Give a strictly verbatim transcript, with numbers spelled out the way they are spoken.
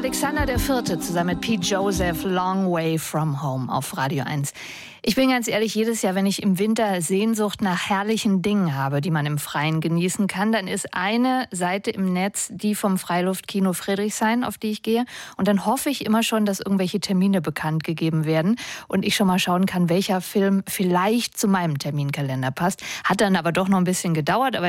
Alexander der Vierte zusammen mit Pete Joseph, Long Way From Home auf Radio eins. Ich bin ganz ehrlich, jedes Jahr, wenn ich im Winter Sehnsucht nach herrlichen Dingen habe, die man im Freien genießen kann, dann ist eine Seite im Netz die vom Freiluftkino Friedrichshain, auf die ich gehe. Und dann hoffe ich immer schon, dass irgendwelche Termine bekannt gegeben werden und ich schon mal schauen kann, welcher Film vielleicht zu meinem Terminkalender passt. Hat dann aber doch noch ein bisschen gedauert, aber